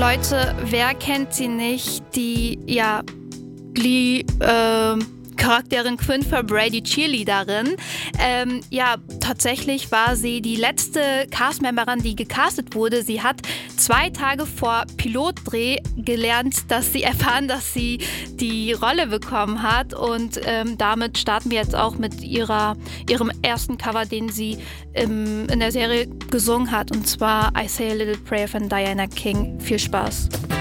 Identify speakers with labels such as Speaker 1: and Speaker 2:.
Speaker 1: Leute, wer kennt sie nicht? Die, Charakterin Quinn Fabray, die Cheerleaderin. Tatsächlich war sie die letzte Castmemberin, die gecastet wurde. Sie hat 2 Tage vor Pilotdreh erfahren, dass sie die Rolle bekommen hat. Und damit starten wir jetzt auch mit ihrem ersten Cover, den sie in der Serie gesungen hat. Und zwar I Say a Little Prayer von Diana King. Viel Spaß.